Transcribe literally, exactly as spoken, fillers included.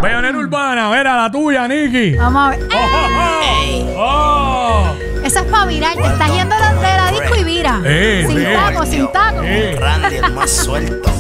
Bayonera urbana, mira la tuya, Nicky. Vamos a ver. ¡Oh! ¡Oh! Eso es para virar. Te estás yendo de la disco y vira. Eh, sin eh. taco, sin taco. Eh. Randy, el más suelto.